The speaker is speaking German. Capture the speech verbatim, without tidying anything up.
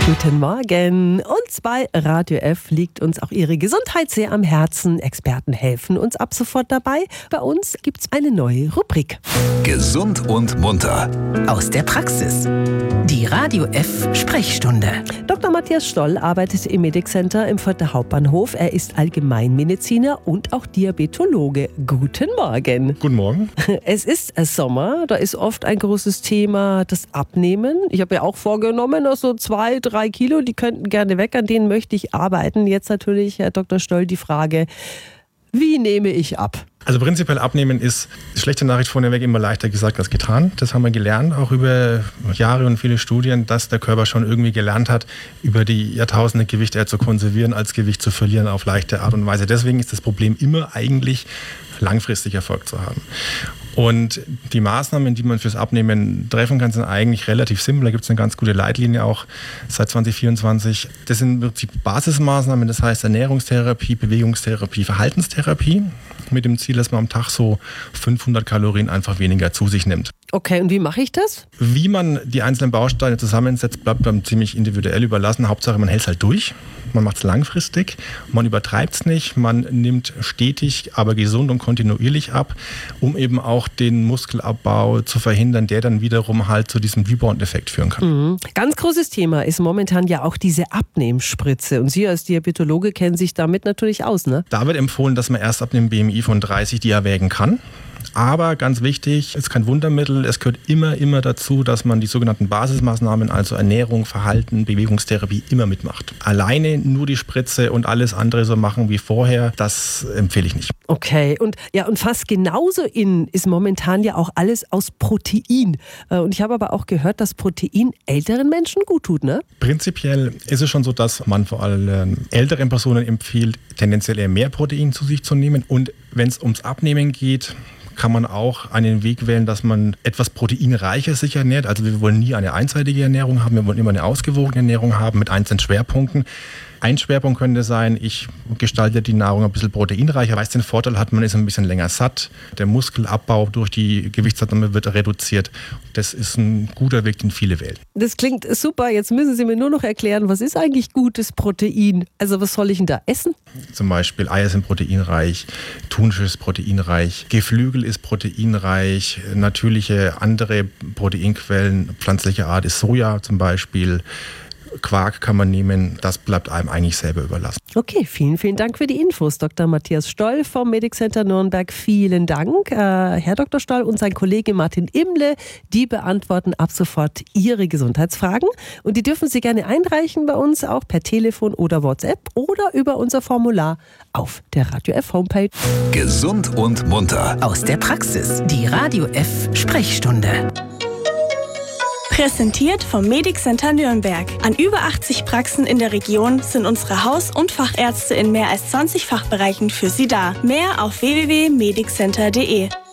Guten Morgen. Und bei Radio F liegt uns auch Ihre Gesundheit sehr am Herzen. Experten helfen uns ab sofort dabei. Bei uns gibt's eine neue Rubrik. Gesund und munter. Aus der Praxis. Die Radio F Sprechstunde. Doktor Matthias Stoll arbeitet im Medic Center im Fürther Hauptbahnhof. Er ist Allgemeinmediziner und auch Diabetologe. Guten Morgen. Guten Morgen. Es ist Sommer, da ist oft ein großes Thema das Abnehmen. Ich habe ja auch vorgenommen, noch so zwei, drei Kilo, die könnten gerne weg, an denen möchte ich arbeiten. Jetzt natürlich, Herr Doktor Stoll, die Frage, wie nehme ich ab? Also prinzipiell abnehmen ist, schlechte Nachricht vorneweg, immer leichter gesagt als getan. Das haben wir gelernt, auch über Jahre und viele Studien, dass der Körper schon irgendwie gelernt hat, über die Jahrtausende Gewicht eher zu konservieren, als Gewicht zu verlieren auf leichte Art und Weise. Deswegen ist das Problem immer eigentlich langfristig Erfolg zu haben. Und die Maßnahmen, die man fürs Abnehmen treffen kann, sind eigentlich relativ simpel. Da gibt es eine ganz gute Leitlinie auch seit zwanzig vierundzwanzig. Das sind wirklich Basismaßnahmen, das heißt Ernährungstherapie, Bewegungstherapie, Verhaltenstherapie, mit dem Ziel, dass man am Tag so fünfhundert Kalorien einfach weniger zu sich nimmt. Okay, und wie mache ich das? Wie man die einzelnen Bausteine zusammensetzt, bleibt dann ziemlich individuell überlassen. Hauptsache, man hält es halt durch. Man macht es langfristig, man übertreibt es nicht, man nimmt stetig, aber gesund und kontinuierlich ab, um eben auch den Muskelabbau zu verhindern, der dann wiederum halt zu diesem Rebound-Effekt führen kann. Mhm. Ganz großes Thema ist momentan ja auch diese Abnehmspritze. Und Sie als Diabetologe kennen sich damit natürlich aus, ne? Da wird empfohlen, dass man erst ab einem B M I von dreißig die erwägen kann. Aber ganz wichtig, es ist kein Wundermittel, es gehört immer, immer dazu, dass man die sogenannten Basismaßnahmen, also Ernährung, Verhalten, Bewegungstherapie, immer mitmacht. Alleine nur die Spritze und alles andere so machen wie vorher, das empfehle ich nicht. Okay, und ja, und fast genauso in ist momentan ja auch alles aus Protein. Und ich habe aber auch gehört, dass Protein älteren Menschen gut tut, ne? Prinzipiell ist es schon so, dass man vor allem älteren Personen empfiehlt, tendenziell eher mehr Protein zu sich zu nehmen. Und wenn es ums Abnehmen geht, kann man auch einen Weg wählen, dass man etwas proteinreicher sich ernährt. Also wir wollen nie eine einseitige Ernährung haben, wir wollen immer eine ausgewogene Ernährung haben mit einzelnen Schwerpunkten. Ein Schwerpunkt könnte sein, ich gestalte die Nahrung ein bisschen proteinreicher, weil es den Vorteil hat, man ist ein bisschen länger satt. Der Muskelabbau durch die Gewichtsabnahme wird reduziert. Das ist ein guter Weg, den viele wählen. Das klingt super. Jetzt müssen Sie mir nur noch erklären, was ist eigentlich gutes Protein? Also was soll ich denn da essen? Zum Beispiel Eier sind proteinreich, Thunfisch ist proteinreich, Geflügel ist proteinreich, natürliche andere Proteinquellen pflanzlicher Art ist Soja zum Beispiel. Quark kann man nehmen, das bleibt einem eigentlich selber überlassen. Okay, vielen, vielen Dank für die Infos, Doktor Matthias Stoll vom Medic Center Nürnberg. Vielen Dank. Äh, Herr Doktor Stoll und sein Kollege Martin Imle, die beantworten ab sofort Ihre Gesundheitsfragen. Und die dürfen Sie gerne einreichen bei uns, auch per Telefon oder WhatsApp oder über unser Formular auf der Radio F Homepage. Gesund und munter. Aus der Praxis. Die Radio F Sprechstunde. Präsentiert vom Medic Center Nürnberg. An über achtzig Praxen in der Region sind unsere Haus- und Fachärzte in mehr als zwanzig Fachbereichen für Sie da. Mehr auf w w w punkt medic center punkt d e.